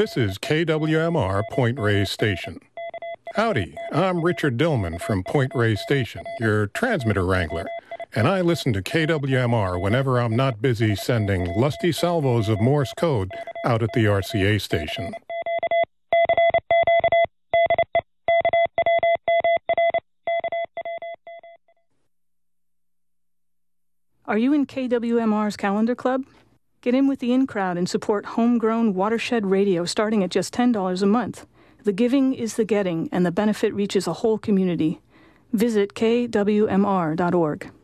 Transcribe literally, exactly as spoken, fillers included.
This is K W M R Point Reyes Station. Howdy, I'm Richard Dillman from Point Reyes Station, your transmitter wrangler, and I listen to K W M R whenever I'm not busy sending lusty salvos of Morse code out at the R C A station. Are you in K W M R's Calendar Club? Get in with the in-crowd and support homegrown watershed radio starting at just ten dollars a month. The giving is the getting, and the benefit reaches a whole community. Visit K W M R dot org.